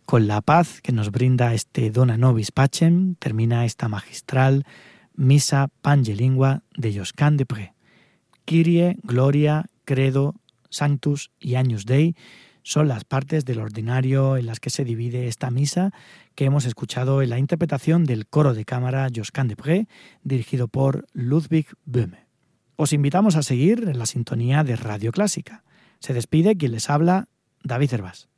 Con la paz que nos brinda este Dona Nobis Pacem, termina esta magistral Misa Pange Lingua de Josquin de Pré. Kyrie, Gloria, Credo, Sanctus y Agnus Dei son las partes del ordinario en las que se divide esta misa que hemos escuchado en la interpretación del coro de cámara Josquin de Pré, dirigido por Ludwig Böhme. Os invitamos a seguir en la sintonía de Radio Clásica. Se despide quien les habla, David Hervás.